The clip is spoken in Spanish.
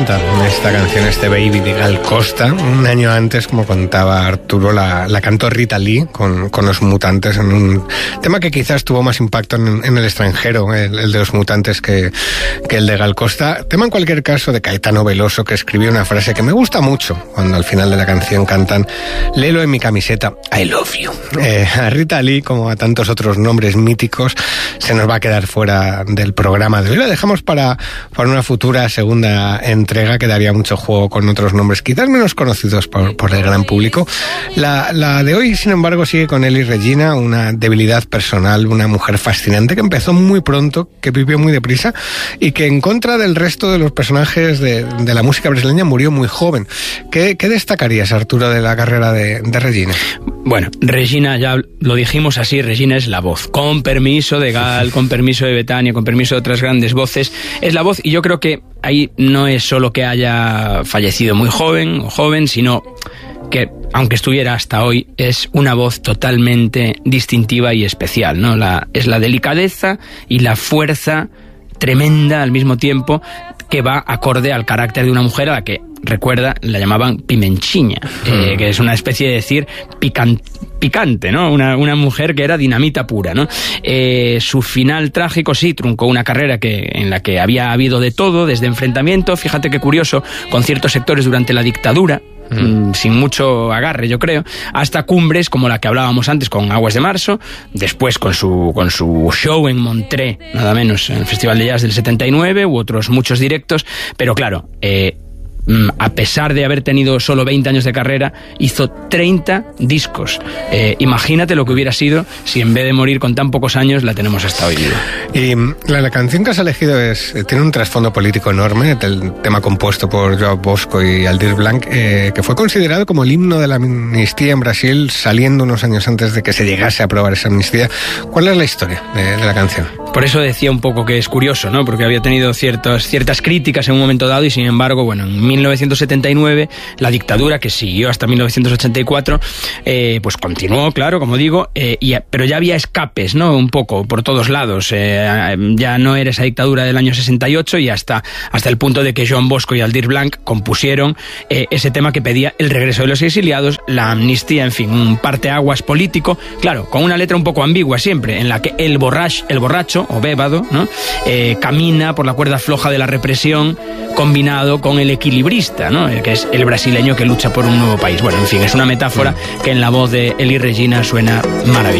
encanta esta canción, este Baby de Gal Costa. Un año antes, como contaba Arturo, la cantó Rita Lee con Los Mutantes, en un tema que quizás tuvo más impacto en el extranjero, el de Los Mutantes, que el de Gal Costa. Tema, en cualquier caso, de Caetano Veloso, que escribió una frase que me gusta mucho cuando al final de la canción cantan: léelo en mi camiseta, I love you. A Rita Lee, como a tantos otros nombres míticos, se nos va a quedar fuera del programa de hoy. Lo dejamos para una futura segunda entrega, que daría mucho juego con otros nombres quizás menos conocidos por el gran público. La de hoy, sin embargo, sigue con Ellie Regina, una debilidad personal, una mujer fascinante que empezó muy pronto, que vivió muy deprisa y que, en contra del resto de los personajes de la música brasileña, murió muy joven. ¿Qué destacarías, Arturo, de la carrera de Regina? Bueno, Regina, ya lo dijimos así, Regina es la voz. Con permiso de Gal, con permiso de Betania, con permiso de otras grandes voces, es la voz. Y yo creo que ahí no es solo que haya fallecido muy joven o joven, sino que, aunque estuviera hasta hoy, es una voz totalmente distintiva y especial, ¿no? Es la delicadeza y la fuerza tremenda al mismo tiempo, que va acorde al carácter de una mujer a la que, recuerda, la llamaban pimenchiña, que es una especie de decir picante, ¿no? Una mujer que era dinamita pura, ¿no? Su final trágico sí truncó una carrera en la que había habido de todo, desde enfrentamiento, fíjate qué curioso, con ciertos sectores durante la dictadura, sin mucho agarre, yo creo, hasta cumbres como la que hablábamos antes con Aguas de Marzo, después con su show en Montreux, nada menos, en el Festival de Jazz del 79, u otros muchos directos, pero claro, a pesar de haber tenido solo 20 años de carrera, hizo 30 discos. Imagínate lo que hubiera sido si en vez de morir con tan pocos años la tenemos hasta hoy viva. Y la canción que has elegido tiene un trasfondo político enorme, el tema compuesto por João Bosco y Aldir Blanc, que fue considerado como el himno de la amnistía en Brasil, saliendo unos años antes de que se llegase a aprobar esa amnistía. ¿Cuál es la historia de la canción? Por eso decía un poco que es curioso, ¿no? Porque había tenido ciertas críticas en un momento dado y, sin embargo, bueno, en 1979 la dictadura, que siguió hasta 1984, pues continuó, claro, como digo, pero ya había escapes, ¿no? Un poco por todos lados. Ya no era esa dictadura del año 68 y hasta el punto de que João Bosco y Aldir Blanc compusieron ese tema que pedía el regreso de los exiliados, la amnistía, en fin, un parteaguas político, claro, con una letra un poco ambigua siempre, en la que el borracho o bébado, ¿no? Camina por la cuerda floja de la represión, combinado con el equilibrista, ¿no? Que es el brasileño que lucha por un nuevo país. Bueno, en fin, es una metáfora que en la voz de Ellie Regina suena maravillosa.